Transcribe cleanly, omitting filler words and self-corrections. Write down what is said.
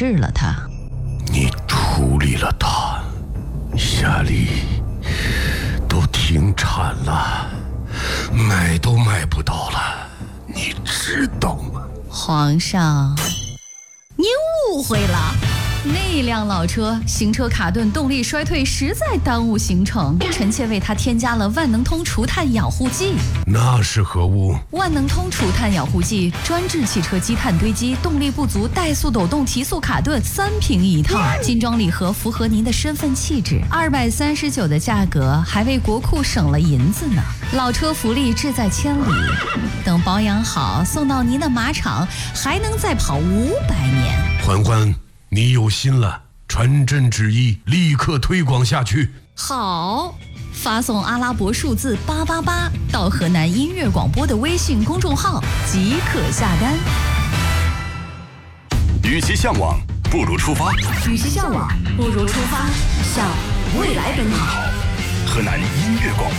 治了他。 你处理了他，夏丽都停产了，买都买不到了，你知道吗？ 皇上，您误会了。那辆老车行车卡顿，动力衰退，实在耽误行程。臣妾为他添加了万能通除碳养护剂。 那是何物？ 万能通除碳养护剂专治汽车积碳堆积、动力不足、怠速抖动、提速卡顿，3瓶一套，精装礼盒，符合您的身份气质。239的价格，还为国库省了银子呢。老车福利志在千里，等保养好，送到您的马场，还能再跑500年。 嬛嬛，你有心了，传朕旨意，立刻推广下去。 好，发送阿拉伯数字888到河南音乐广播的微信公众号即可下单。 与其向往，不如出发。 与其向往，不如出发，向未来奔跑。 河南音乐广播。